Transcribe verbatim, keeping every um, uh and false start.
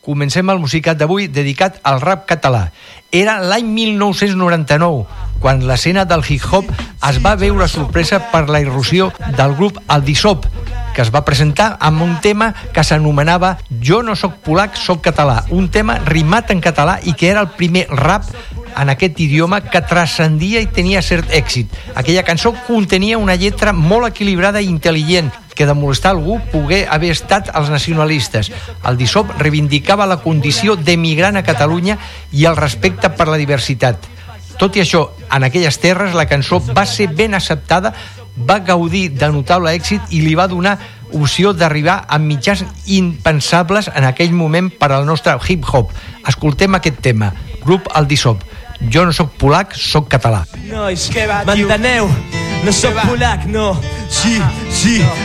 comencem el musicat d'avui dedicat al rap català. Era l'any mil nou-cents noranta-nou, quan l'escena del hip-hop es va veure sorpresa per la irrupció del grup El Dissop, que es va presentar amb un tema que s'anomenava Jo no soc polac, soc català, un tema rimat en català i que era el primer rap en aquest idioma que transcendia i tenia cert èxit. Aquella cançó contenia una lletra molt equilibrada i intel·ligent que de molestar algú pogué haver estat els nacionalistes. El Dissop reivindicava la condició d'emigrant a Catalunya i el respecte per la diversitat. Tot i això, en aquelles terres la cançó va ser ben acceptada, va gaudir de notable èxit i li va donar opció d'arribar a mitjans impensables en aquell moment per al nostre hip-hop. Escoltem aquest tema, grup El Dissop. Jo no soc polac, soc català. Nois, m'enteneu? No soc polac, no. Sí, sí,